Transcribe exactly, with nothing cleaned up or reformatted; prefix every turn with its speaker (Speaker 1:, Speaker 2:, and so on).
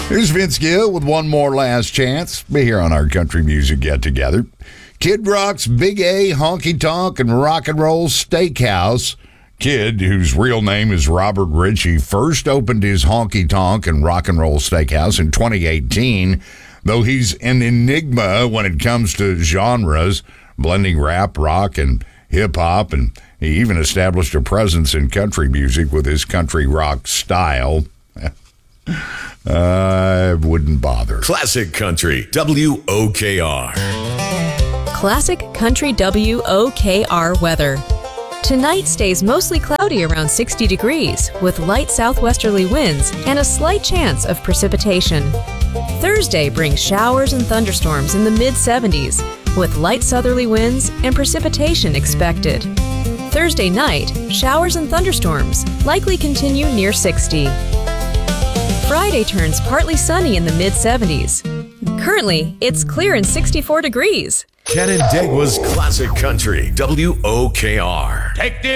Speaker 1: Here's Vince Gill with one more last chance. Be here on our country music get together. Kid Rock's Big A Honky Tonk and Rock and Roll Steakhouse. Kid, whose real name is Robert Ritchie, first opened his honky tonk and rock and roll steakhouse in twenty eighteen, though he's an enigma when it comes to genres, blending rap, rock, and hip-hop, and he even established a presence in country music with his country rock style. I wouldn't bother.
Speaker 2: Classic Country, W O K R.
Speaker 3: Classic Country W O K R weather. Tonight stays mostly cloudy around sixty degrees with light southwesterly winds and a slight chance of precipitation. Thursday brings showers and thunderstorms in the mid seventies with light southerly winds and precipitation expected. Thursday night, showers and thunderstorms likely continue near sixty. Friday turns partly sunny in the mid seventies. Currently, it's clear and sixty-four degrees.
Speaker 2: Canandaigua's Classic Country, W O K R.
Speaker 4: Take this.